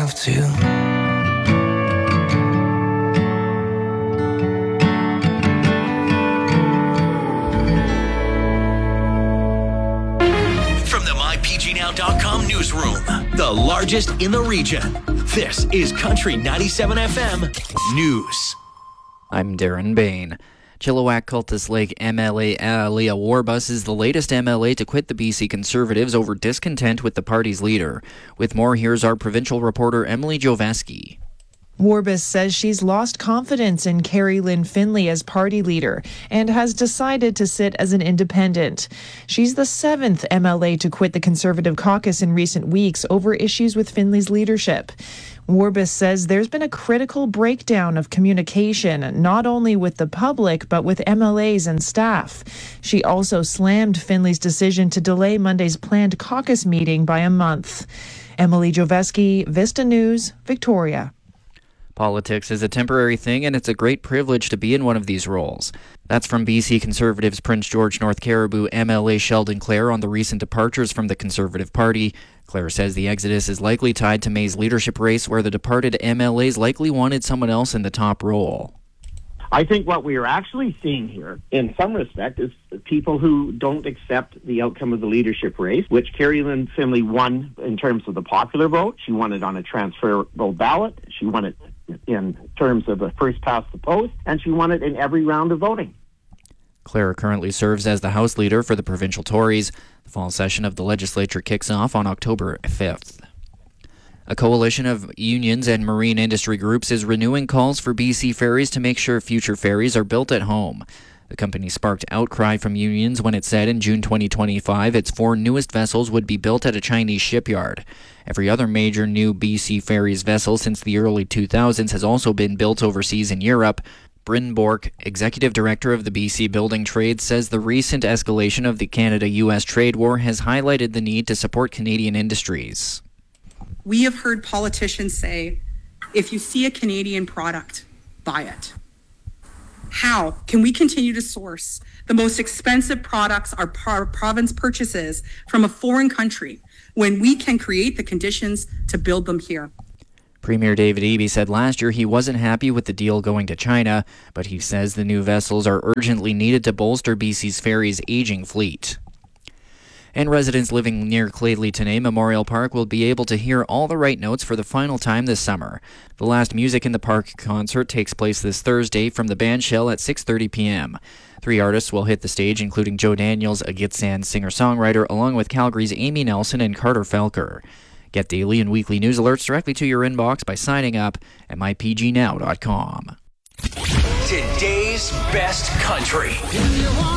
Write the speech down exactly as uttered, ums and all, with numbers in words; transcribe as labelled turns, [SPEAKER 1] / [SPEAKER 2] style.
[SPEAKER 1] have to.
[SPEAKER 2] my P G Now dot com newsroom, the largest in the region. This is Country ninety-seven F M News.
[SPEAKER 3] I'm Darren Bain. Chilliwack Cultus Lake M L A Leah Warbus is the latest M L A to quit the B C Conservatives over discontent with the party's leader. With more, here's our provincial reporter Emily Joveski.
[SPEAKER 4] Warbus says she's lost confidence in Carrie Lynn Finlay as party leader and has decided to sit as an independent. She's the seventh M L A to quit the Conservative caucus in recent weeks over issues with Finlay's leadership. Warbus says there's been a critical breakdown of communication, not only with the public, but with M L As and staff. She also slammed Finlay's decision to delay Monday's planned caucus meeting by a month. Emily Joveski, Vista News, Victoria.
[SPEAKER 3] Politics is a temporary thing, and it's a great privilege to be in one of these roles. That's from B C Conservatives Prince George North Caribou M L A Sheldon Clare on the recent departures from the Conservative Party. Clare says the exodus is likely tied to May's leadership race, where the departed M L As likely wanted someone else in the top role.
[SPEAKER 5] I think what we are actually seeing here, in some respect, is people who don't accept the outcome of the leadership race, which Carrie Lynn Finlay won in terms of the popular vote. She won it on a transferable ballot. She won it in terms of a first past the post, and she won it in every round of voting.
[SPEAKER 3] Clare currently serves as the House Leader for the provincial Tories. The fall session of the legislature kicks off on October fifth. A coalition of unions and marine industry groups is renewing calls for B C Ferries to make sure future ferries are built at home. The company sparked outcry from unions when it said in June twenty twenty-five its four newest vessels would be built at a Chinese shipyard. Every other major new B C Ferries vessel since the early two thousands has also been built overseas in Europe. Bryn Bork, executive director of the B C Building Trades, says the recent escalation of the Canada U S trade war has highlighted the need to support Canadian industries.
[SPEAKER 6] We have heard politicians say, if you see a Canadian product, buy it. How can we continue to source the most expensive products our province purchases from a foreign country when we can create the conditions to build them here?
[SPEAKER 3] Premier David Eby said last year he wasn't happy with the deal going to China, but he says the new vessels are urgently needed to bolster B C's ferries' aging fleet. And residents living near Cladley Tenay Memorial Park will be able to hear all the right notes for the final time this summer. The last Music in the Park concert takes place this Thursday from the band shell at six thirty p.m. Three artists will hit the stage, including Joe Daniels, a Gitsan singer-songwriter, along with Calgary's Amy Nelson and Carter Felker. Get daily and weekly news alerts directly to your inbox by signing up at my P G now dot com.
[SPEAKER 2] Today's best country.